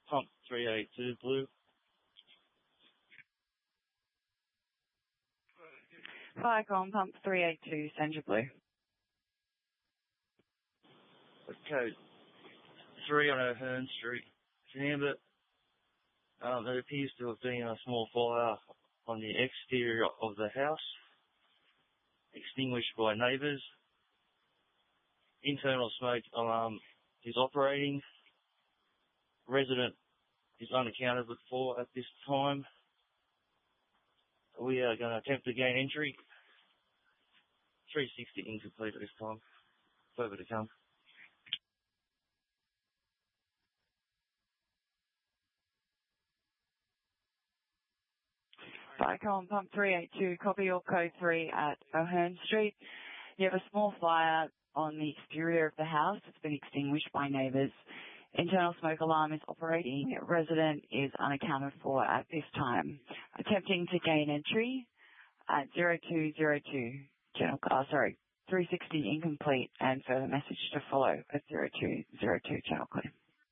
Pump 382 Blue. Firecom, Pump 382, Sandra Blue. Code 3 on O'Hearn Street, Canberra. There appears to have been a small fire on the exterior of the house, extinguished by neighbours. Internal smoke alarm is operating. Resident is unaccounted for at this time. We are going to attempt to gain entry. 360 incomplete at this time. Further to come. Firecom, Pump 382, copy your code 3 at O'Hearn Street. You have a small fire on the exterior of the house. It's been extinguished by neighbours. Internal smoke alarm is operating. Resident is unaccounted for at this time. Attempting to gain entry at 0202 360 incomplete, and further message to follow at 0202 channel clear.